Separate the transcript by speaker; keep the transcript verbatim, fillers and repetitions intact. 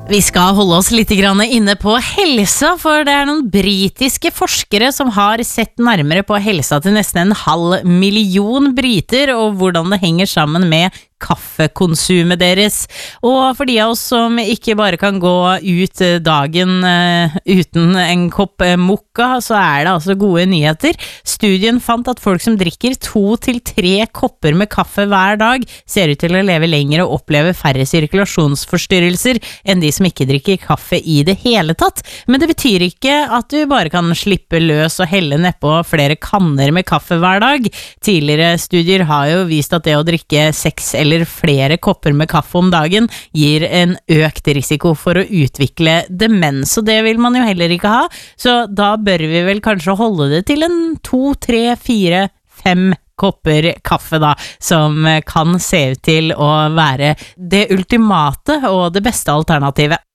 Speaker 1: Vi skal holde oss litt grann inne på helsa, for det er noen britiske forskere som har sett nærmere på helsa til nesten en halv million briter, og hvordan det henger sammen med kaffekonsumet deres. Og for de av oss som ikke bare kan gå ut dagen uh, uten en kopp uh, mokka, så er det altså gode nyheter. Studien fant at folk som drikker to til tre kopper med kaffe hver dag, ser ut til å leve lenger og oppleve færre sirkulasjonsforstyrrelser enn de som ikke drikker kaffe i det hele tatt. Men det betyr ikke at du bare kan slippe løs og helle nedpå flere kanner med kaffe hver dag. Tidligere studier har jo vist at det å drikke seks eller flere kopper med kaffe om dagen gir en økt risiko for å utvikle demens, og det vil man jo heller ikke ha. Så da bør vi vel kanskje holde det til en to, tre, fire, fem kopper kaffe da, som kan se ut til å være det ultimate og det beste alternativet.